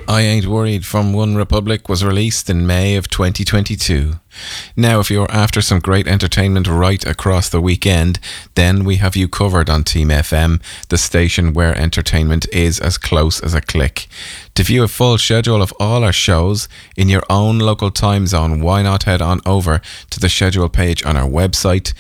I Ain't Worried from One Republic was released in May of 2022. Now, if you're after some great entertainment right across the weekend, then we have you covered on Team FM, the station where entertainment is as close as a click. To view a full schedule of all our shows in your own local time zone, why not head on over to the schedule page on our website.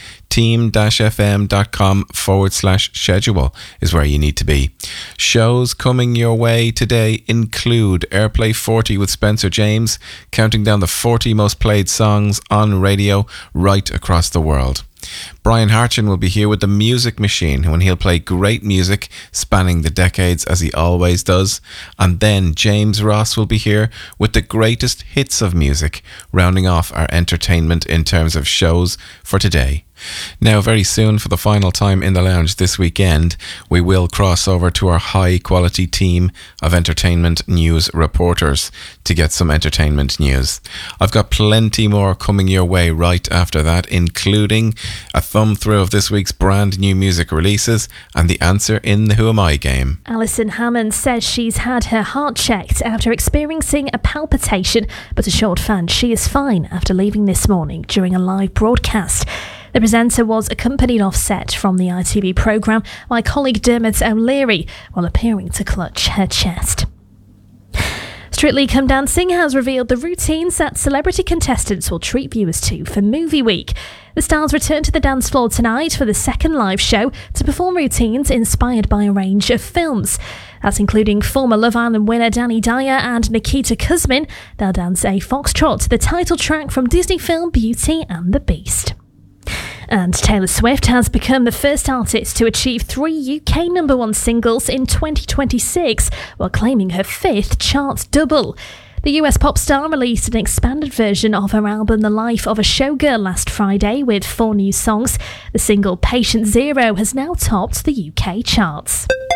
team-fm.com/schedule is where you need to be. Shows coming your way today include Airplay 40 with Spencer James, counting down the 40 most played songs on radio right across the world. Brian Harchin will be here with the Music Machine when he'll play great music spanning the decades as he always does. And then James Ross will be here with the greatest hits of music, rounding off our entertainment in terms of shows for today. Now, very soon, for the final time in the lounge this weekend, we will cross over to our high-quality team of entertainment news reporters to get some entertainment news. I've got plenty more coming your way right after that, including a thumb through of this week's brand new music releases and the answer in the Who Am I game. Alison Hammond says she's had her heart checked after experiencing a palpitation, but assured fans she is fine after leaving this morning during a live broadcast. The presenter was accompanied off set from the ITV programme by colleague Dermot O'Leary while appearing to clutch her chest. Strictly Come Dancing has revealed the routines that celebrity contestants will treat viewers to for Movie Week. The stars return to the dance floor tonight for the second live show to perform routines inspired by a range of films. That's including former Love Island winner Danny Dyer and Nikita Kuzmin. They'll dance a foxtrot to the title track from Disney film Beauty and the Beast. And Taylor Swift has become the first artist to achieve 3 UK number one singles in 2026, while claiming her 5th chart double. The US pop star released an expanded version of her album The Life of a Showgirl last Friday with 4 new songs. The single Patient Zero has now topped the UK charts.